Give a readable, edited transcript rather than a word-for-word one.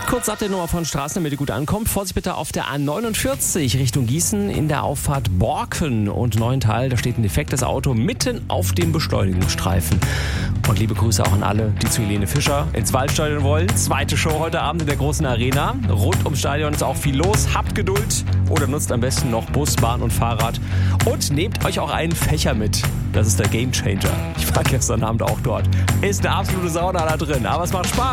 kurz sagt der Nummer von Straßen, damit ihr gut ankommt. Vorsicht bitte auf der A49 Richtung Gießen in der Auffahrt Borken und Neuental. Da steht ein defektes Auto mitten auf dem Beschleunigungsstreifen. Und liebe Grüße auch an alle, die zu Helene Fischer ins Waldstadion wollen. Zweite Show heute Abend in der großen Arena. Rund ums Stadion ist auch viel los. Habt Geduld oder nutzt am besten noch Bus, Bahn und Fahrrad. Und nehmt euch auch einen Fächer mit. Das ist der Gamechanger. Ich war gestern Abend auch dort. Ist eine absolute Sauna da drin, aber es macht Spaß.